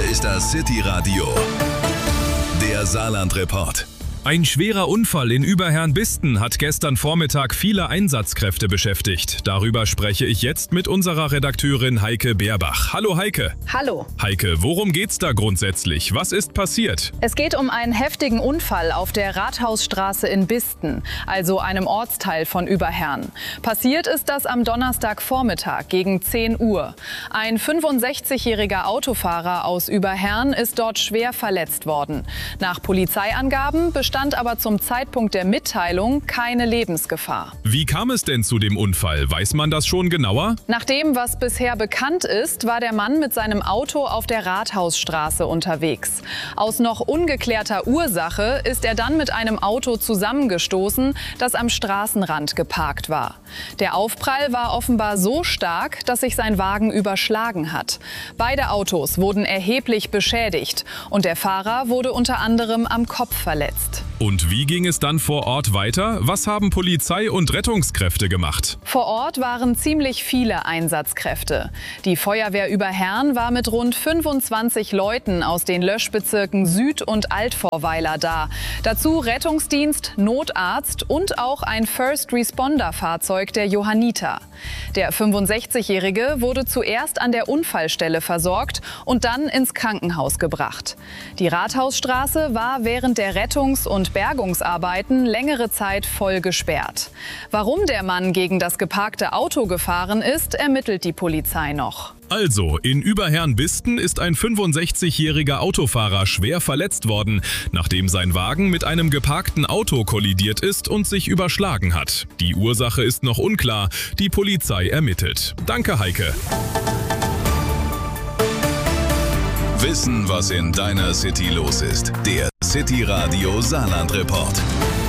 ist das City Radio, der Saarland-Report. Ein schwerer Unfall in Überherrn-Bisten hat gestern Vormittag viele Einsatzkräfte beschäftigt. Darüber spreche ich jetzt mit unserer Redakteurin Heike Beerbach. Hallo Heike. Hallo. Heike, worum geht's da grundsätzlich? Was ist passiert? Es geht um einen heftigen Unfall auf der Rathausstraße in Bisten, also einem Ortsteil von Überherrn. Passiert ist das am Donnerstagvormittag gegen 10 Uhr. Ein 65-jähriger Autofahrer aus Überherrn ist dort schwer verletzt worden. Nach Polizeiangaben bestand aber zum Zeitpunkt der Mitteilung keine Lebensgefahr. Wie kam es denn zu dem Unfall? Weiß man das schon genauer? Nach dem, was bisher bekannt ist, war der Mann mit seinem Auto auf der Rathausstraße unterwegs. Aus noch ungeklärter Ursache ist er dann mit einem Auto zusammengestoßen, das am Straßenrand geparkt war. Der Aufprall war offenbar so stark, dass sich sein Wagen überschlagen hat. Beide Autos wurden erheblich beschädigt und der Fahrer wurde unter anderem am Kopf verletzt. Und wie ging es dann vor Ort weiter? Was haben Polizei und Rettungskräfte gemacht? Vor Ort waren ziemlich viele Einsatzkräfte. Die Feuerwehr Überherrn war mit rund 25 Leuten aus den Löschbezirken Süd- und Altvorweiler da. Dazu Rettungsdienst, Notarzt und auch ein First-Responder-Fahrzeug der Johanniter. Der 65-Jährige wurde zuerst an der Unfallstelle versorgt und dann ins Krankenhaus gebracht. Die Rathausstraße war während der Rettungs- und Bergungsarbeiten längere Zeit voll gesperrt. Warum der Mann gegen das geparkte Auto gefahren ist, ermittelt die Polizei noch. Also, in Überherrn-Bisten ist ein 65-jähriger Autofahrer schwer verletzt worden, nachdem sein Wagen mit einem geparkten Auto kollidiert ist und sich überschlagen hat. Die Ursache ist noch unklar, die Polizei ermittelt. Danke, Heike. Wissen, was in deiner City los ist. Der City Radio Saarland-Report.